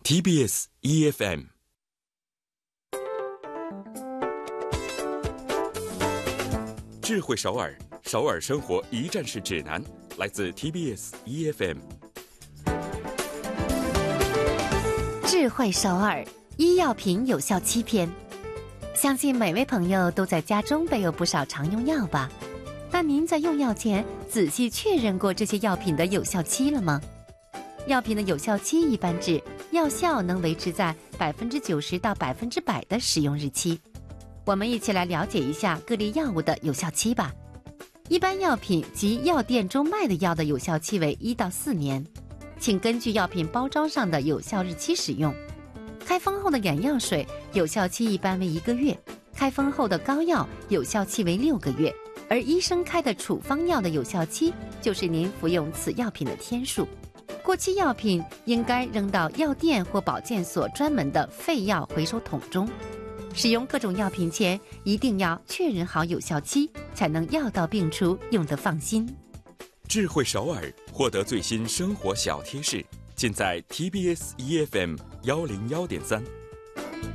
TBS EFM。智慧首尔，首尔生活一站式指南，来自 TBS EFM。 智慧首尔，医药品有效期篇。相信每位朋友都在家中备有不少常用药吧？那您在用药前仔细确认过这些药品的有效期了吗？药品的有效期一般指药效能维持在90%到100%的使用日期。我们一起来了解一下各类药物的有效期吧。一般药品及药店中卖的药的有效期为1到4年，请根据药品包装上的有效日期使用。开封后的眼药水有效期一般为1个月，开封后的膏药有效期为6个月，而医生开的处方药的有效期就是您服用此药品的天数。过期药品应该扔到药店或保健所专门的废药回收桶中。使用各种药品前一定要确认好有效期，才能药到病除，用得放心。 智慧首尔，获得最新生活小贴士，尽在 TBS EFM 101.3。